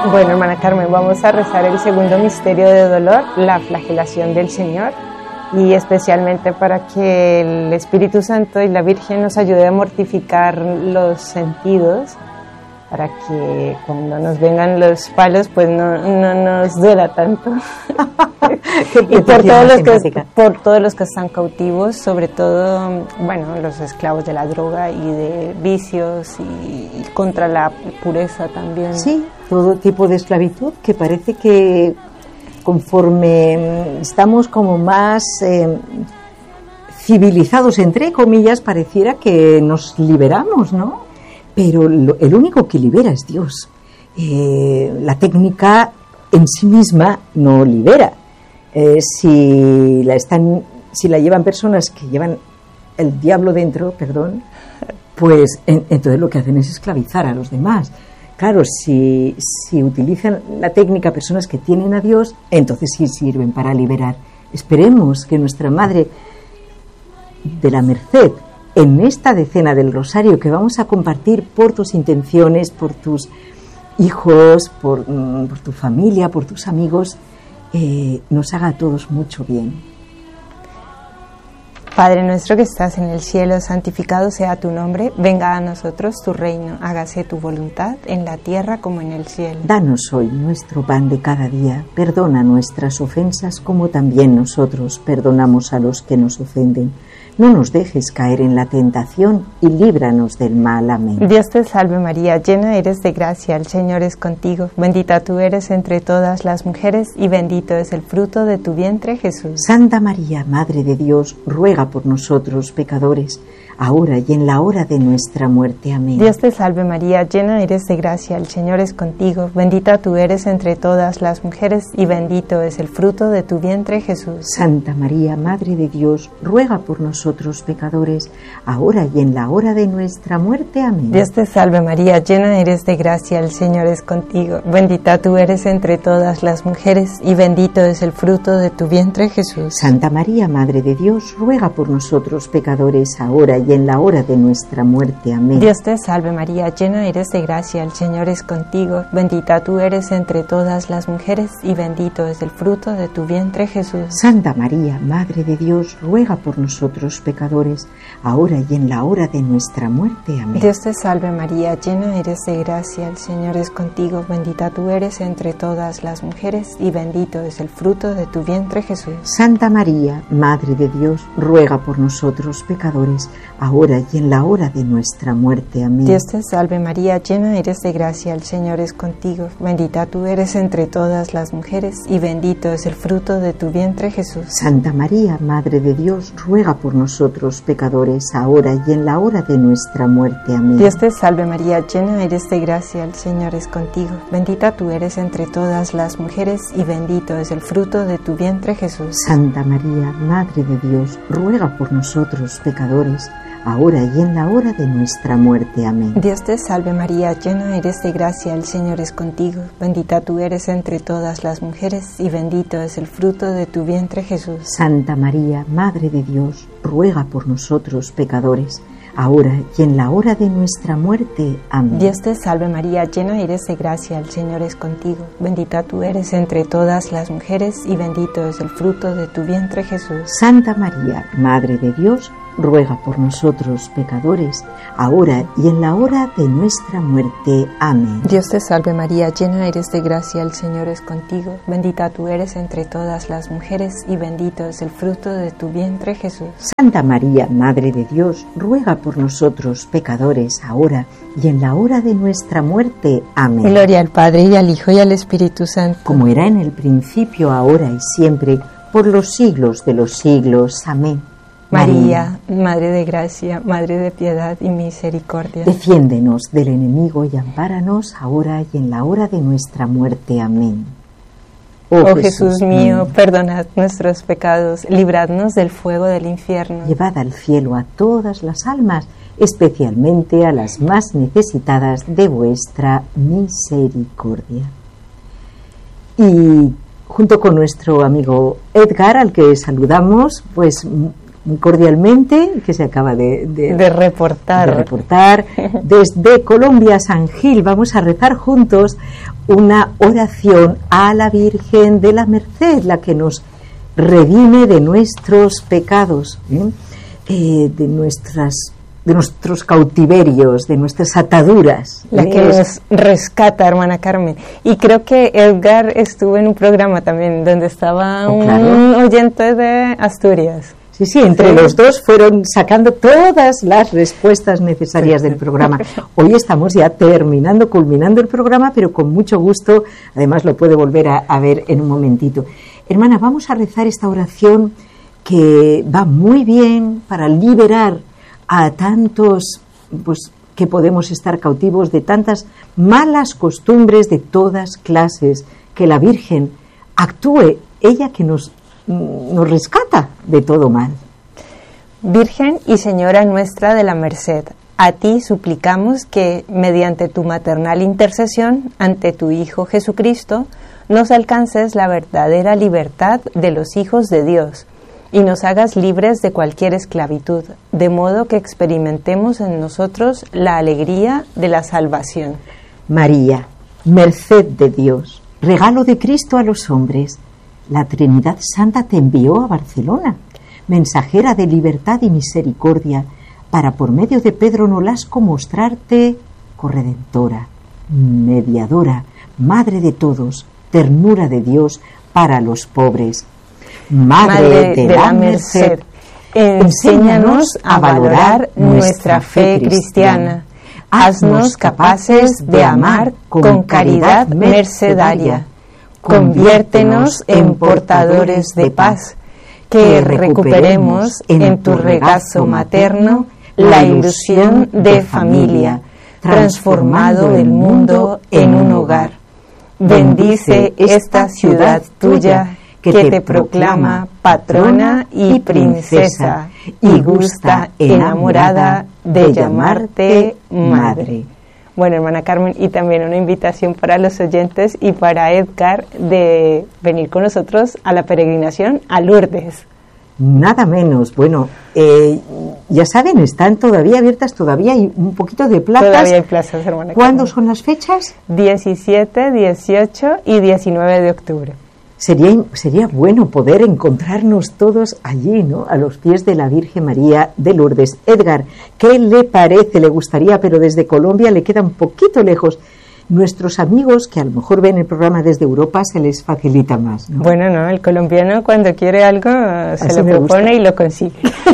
Bueno, hermana Carmen, vamos a rezar el segundo misterio de dolor, la flagelación del Señor, y especialmente para que el Espíritu Santo y la Virgen nos ayude a mortificar los sentidos, para que cuando nos vengan los palos pues no nos duela tanto. Y por todos los que están cautivos, sobre todo, bueno, los esclavos de la droga y de vicios, y contra la pureza también. Sí, todo tipo de esclavitud, que parece que conforme estamos como más civilizados, entre comillas, pareciera que nos liberamos, ¿no? Pero el único que libera es Dios. La técnica en sí misma no libera. Si la llevan personas que llevan el diablo dentro, pues entonces lo que hacen es esclavizar a los demás. Claro, si utilizan la técnica personas que tienen a Dios, entonces sí sirven para liberar. Esperemos que nuestra Madre de la Merced, en esta decena del Rosario que vamos a compartir por tus intenciones, por tus hijos, por tu familia, por tus amigos, nos haga a todos mucho bien. Padre nuestro que estás en el cielo, santificado sea tu nombre, venga a nosotros tu reino, hágase tu voluntad en la tierra como en el cielo. Danos hoy nuestro pan de cada día, perdona nuestras ofensas como también nosotros perdonamos a los que nos ofenden. No nos dejes caer en la tentación y líbranos del mal. Amén. Dios te salve María, llena eres de gracia, el Señor es contigo. Bendita tú eres entre todas las mujeres y bendito es el fruto de tu vientre, Jesús. Santa María, Madre de Dios, ruega por nosotros pecadores, ahora y en la hora de nuestra muerte. Amén. Dios te salve María, llena eres de gracia, el Señor es contigo. Bendita tú eres entre todas las mujeres y bendito es el fruto de tu vientre, Jesús. Santa María, Madre de Dios, ruega por nosotros pecadores, ahora y en la hora de nuestra muerte. Amén. Dios te salve María, llena eres de gracia, el Señor es contigo. Bendita tú eres entre todas las mujeres y bendito es el fruto de tu vientre, Jesús. Santa María, Madre de Dios, ruega por nosotros pecadores, ahora y en la hora de nuestra muerte. Amén. Dios te salve María, llena eres de gracia, el Señor es contigo. Bendita tú eres entre todas las mujeres y bendito es el fruto de tu vientre, Jesús. Santa María, Madre de Dios, ruega por nosotros pecadores, ahora y en la hora de nuestra muerte. Amén. Dios te salve María, llena eres de gracia, el Señor es contigo. Bendita tú eres entre todas las mujeres y bendito es el fruto de tu vientre, Jesús. Santa María, Madre de Dios, ruega por nosotros pecadores, ahora y en la hora de nuestra muerte. Amén. Dios te salve María, llena eres de gracia, el Señor es contigo. Bendita tú eres entre todas las mujeres y bendito es el fruto de tu vientre, Jesús. Santa María, Madre de Dios, ruega por nosotros pecadores, ahora y en la hora de nuestra muerte. Amén. Dios te salve María, llena eres de gracia, el Señor es contigo. Bendita tú eres entre todas las mujeres y bendito es el fruto de tu vientre, Jesús. Santa María, Madre de Dios, ruega por nosotros pecadores, ahora y en la hora de nuestra muerte. Amén. Dios te salve María, llena eres de gracia, el Señor es contigo. Bendita tú eres entre todas las mujeres y bendito es el fruto de tu vientre, Jesús. Santa María, Madre de Dios, ruega por nosotros pecadores, ahora y en la hora de nuestra muerte. Amén. Dios te salve María, llena eres de gracia, el Señor es contigo. Bendita tú eres entre todas las mujeres y bendito es el fruto de tu vientre, Jesús. Santa María, Madre de Dios, ruega por nosotros pecadores, ahora y en la hora de nuestra muerte. Amén. Dios te salve María, llena eres de gracia, el Señor es contigo. Bendita tú eres entre todas las mujeres y bendito es el fruto de tu vientre, Jesús. Santa María, Madre de Dios, ruega por nosotros pecadores, ahora y en la hora de nuestra muerte. Amén. Gloria al Padre y al Hijo y al Espíritu Santo, como era en el principio, ahora y siempre, por los siglos de los siglos. Amén. María, Madre de gracia, Madre de piedad y misericordia, defiéndenos del enemigo y ampáranos ahora y en la hora de nuestra muerte. Amén. Oh Jesús mío, perdonad nuestros pecados, libradnos del fuego del infierno. Llevad al cielo a todas las almas, especialmente a las más necesitadas de vuestra misericordia. Y junto con nuestro amigo Edgar, al que saludamos, pues muy cordialmente, que se acaba de reportar. Desde Colombia, San Gil, vamos a rezar juntos una oración a la Virgen de la Merced, la que nos redime de nuestros pecados, de nuestros cautiverios, de nuestras ataduras. La que nos rescata, hermana Carmen. Y creo que Edgar estuvo en un programa también donde estaba un oyente de Asturias. Sí, entre los dos fueron sacando todas las respuestas necesarias del programa. Hoy estamos ya culminando el programa, pero con mucho gusto, además lo puede volver a ver en un momentito. Hermana, vamos a rezar esta oración que va muy bien para liberar a tantos, pues, que podemos estar cautivos de tantas malas costumbres de todas clases, que la Virgen actúe, ella que nos rescata de todo mal. Virgen y Señora nuestra de la Merced, a ti suplicamos que, mediante tu maternal intercesión ante tu Hijo Jesucristo, nos alcances la verdadera libertad de los hijos de Dios y nos hagas libres de cualquier esclavitud, de modo que experimentemos en nosotros la alegría de la salvación. María, merced de Dios, regalo de Cristo a los hombres, la Trinidad Santa te envió a Barcelona, mensajera de libertad y misericordia, para por medio de Pedro Nolasco mostrarte corredentora, mediadora, madre de todos, ternura de Dios para los pobres. Madre de la Merced, enséñanos a valorar nuestra fe cristiana. Haznos capaces de amar con caridad mercedaria. Conviértenos en portadores de paz, que recuperemos en tu regazo materno la ilusión de familia, transformado el mundo en un hogar. Bendice esta ciudad tuya que te proclama patrona y princesa y gusta enamorada de llamarte madre. Bueno, hermana Carmen, y también una invitación para los oyentes y para Edgar de venir con nosotros a la peregrinación a Lourdes. Nada menos. Bueno, ya saben, están todavía abiertas, todavía hay un poquito de plazas. Todavía hay plazas, hermana Carmen. ¿Cuándo son las fechas? 17, 18 y 19 de octubre. Sería bueno poder encontrarnos todos allí, ¿no? A los pies de la Virgen María de Lourdes. Edgar, ¿qué le parece? Le gustaría, pero desde Colombia le queda un poquito lejos. Nuestros amigos que a lo mejor ven el programa desde Europa se les facilita más, ¿no? Bueno, no, el colombiano cuando quiere algo se lo propone y lo consigue.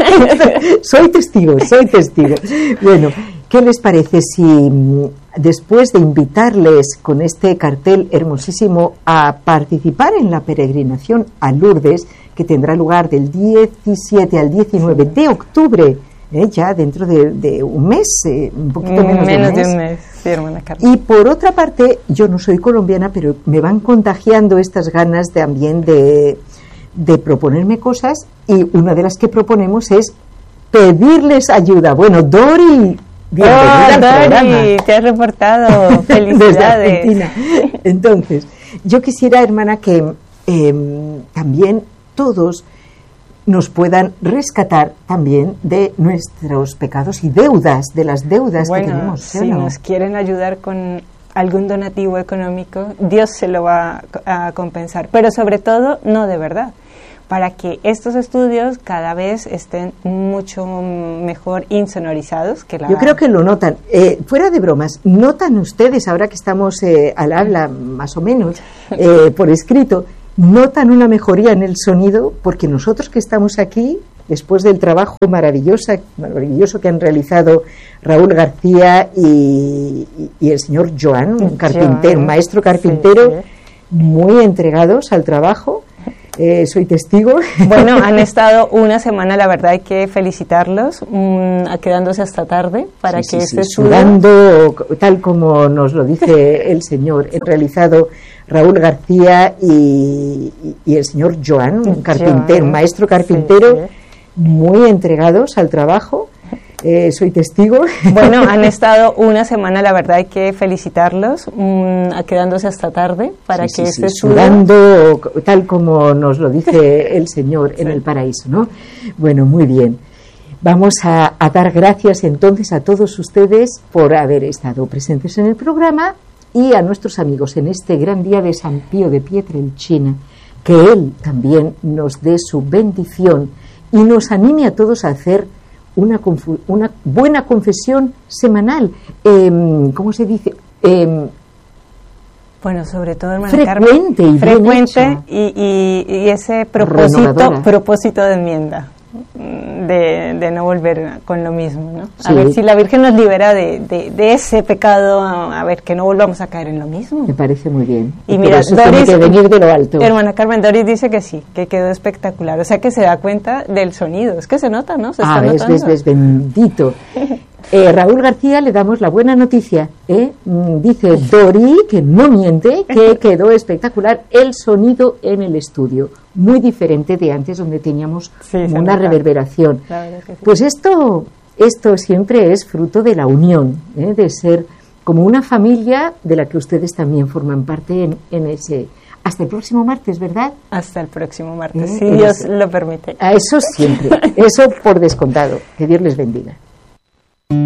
Soy testigo. Bueno, ¿qué les parece si después de invitarles con este cartel hermosísimo a participar en la peregrinación a Lourdes, que tendrá lugar del 17 al 19 de octubre, ya dentro de un mes, un poquito menos de un mes. Sí, hermana Carmen. Y por otra parte, yo no soy colombiana, pero me van contagiando estas ganas también de proponerme cosas, y una de las que proponemos es pedirles ayuda. Bueno, Dori, bienvenida al programa. Te has reportado. Felicidades. Desde Argentina. Entonces, yo quisiera, hermana, que también todos nos puedan rescatar también de nuestros pecados y deudas, de las deudas que tenemos. Si nos quieren ayudar con algún donativo económico, Dios se lo va a compensar, pero sobre todo no de verdad, para que estos estudios cada vez estén mucho mejor insonorizados. Yo creo que lo notan. Fuera de bromas, ¿notan ustedes, ahora que estamos al habla más o menos por escrito, notan una mejoría en el sonido? Porque nosotros que estamos aquí, después del trabajo maravilloso que han realizado Raúl García y el señor Joan, un carpintero, un maestro carpintero, muy entregados al trabajo, soy testigo. Bueno, han estado una semana, la verdad hay que felicitarlos, quedándose hasta tarde para que este sudando, tal como nos lo dice el señor, he realizado Raúl García y el señor Joan, un carpintero, un maestro carpintero, muy entregados al trabajo. soy testigo. Bueno, han estado una semana, la verdad hay que felicitarlos, quedándose hasta tarde para que este estudio... sudando, tal como nos lo dice el Señor en el paraíso, ¿no? Bueno, muy bien. Vamos a dar gracias entonces a todos ustedes por haber estado presentes en el programa y a nuestros amigos en este gran día de San Pío de Pietrelcina, que Él también nos dé su bendición y nos anime a todos a hacer una buena confesión semanal. ¿Cómo se dice? Bueno, sobre todo, hermana frecuente Carmen, y frecuente y ese propósito de enmienda, de no volver con lo mismo, ¿no? A ver si la Virgen nos libera de ese pecado, a ver, que no volvamos a caer en lo mismo. Me parece muy bien. Y mira, eso tiene que venir de lo alto. Hermana Carmen, Doris dice que sí, que quedó espectacular, o sea que se da cuenta del sonido, es que se nota, ¿no? Se está notando. Ves, bendito. Raúl García, le damos la buena noticia, dice Dori, que no miente, que quedó espectacular el sonido en el estudio, muy diferente de antes, donde teníamos una reverberación. Sí. Pues esto siempre es fruto de la unión, de ser como una familia de la que ustedes también forman parte en ese... Hasta el próximo martes, ¿verdad? Hasta el próximo martes, si Dios lo permite. A eso siempre, eso por descontado. Que Dios les bendiga.